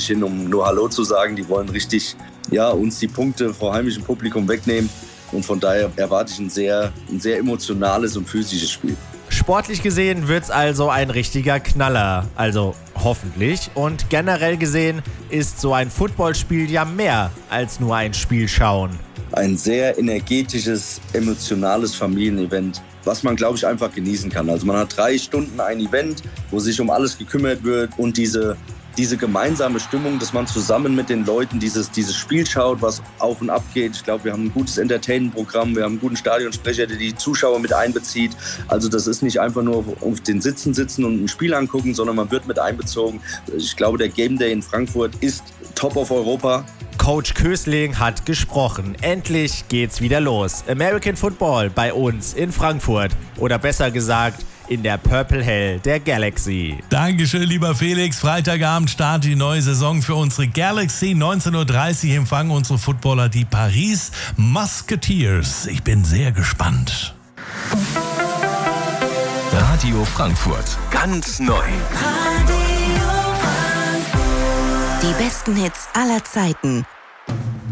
hin, um nur Hallo zu sagen. Die wollen richtig uns die Punkte vor heimischem Publikum wegnehmen. Und von daher erwarte ich ein sehr emotionales und physisches Spiel. Sportlich gesehen wird's also ein richtiger Knaller, also hoffentlich. Und generell gesehen ist so ein Footballspiel ja mehr als nur ein Spiel schauen. Ein sehr energetisches, emotionales Familienevent, was man, glaube ich, einfach genießen kann. Also man hat 3 Stunden ein Event, wo sich um alles gekümmert wird und diese gemeinsame Stimmung, dass man zusammen mit den Leuten dieses Spiel schaut, was auf und ab geht. Ich glaube, wir haben ein gutes Entertainment-Programm, wir haben einen guten Stadionsprecher, der die Zuschauer mit einbezieht. Also das ist nicht einfach nur auf den Sitzen und ein Spiel angucken, sondern man wird mit einbezogen. Ich glaube, der Game Day in Frankfurt ist Top of Europa. Coach Kösling hat gesprochen. Endlich geht's wieder los. American Football bei uns in Frankfurt. Oder besser gesagt, in der Purple Hell der Galaxy. Dankeschön, lieber Felix. Freitagabend startet die neue Saison für unsere Galaxy. 19:30 Uhr empfangen unsere Footballer die Paris Musketeers. Ich bin sehr gespannt. Radio Frankfurt. Ganz neu. Die besten Hits aller Zeiten.